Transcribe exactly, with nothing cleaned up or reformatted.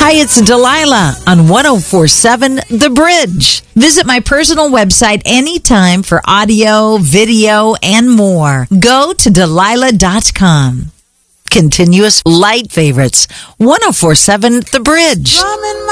Hi, it's Delilah on one oh four point seven The Bridge. Visit my personal website anytime for audio, video, and more. Go to Delilah dot com. Continuous light favorites. one oh four point seven The Bridge.